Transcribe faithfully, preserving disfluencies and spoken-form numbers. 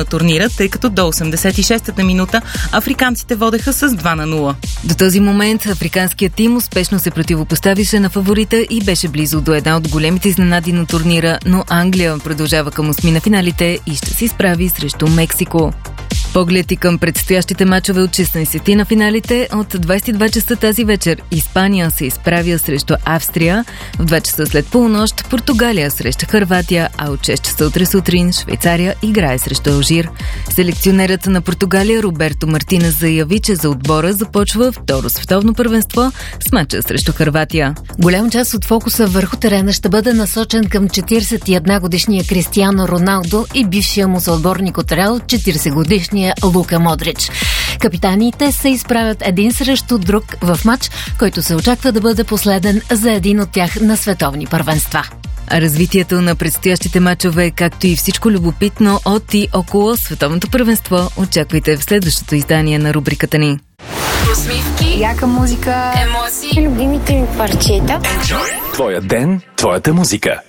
турнира, тъй като до осемдесет и шестата минута африканците водеха с два на нула. До този момент африканският тим успешно се противопоставише на фаворита и беше близо до една от големите изненади на турнира, но Англия продължава към осми на финалите и ще се изправи срещу Мексико. Поглед и към предстоящите мачове от шестнайсети на финалите. От двайсет и два часа тази вечер Испания се изправя срещу Австрия. В два часа след полунощ Португалия срещу Хърватия, а от шест часа утре сутрин Швейцария играе срещу Алжир. Селекционерът на Португалия Роберто Мартинес заяви, че за отбора започва второ световно първенство с мача срещу Хърватия. Голям част от фокуса върху терена ще бъде насочен към четирийсет и една годишния Кристиано Роналдо и бившия му съотборник от Реал четирийсет годишния Лука Модрич. Капитаните се изправят един срещу друг в матч, който се очаква да бъде последен за един от тях на световни първенства. А развитието на предстоящите мачове, както и всичко любопитно от и около световното първенство, очаквайте в следващото издание на рубриката ни. Усмивки, яка музика, емоции, любимите ми парчета. Твоя ден, твоята музика.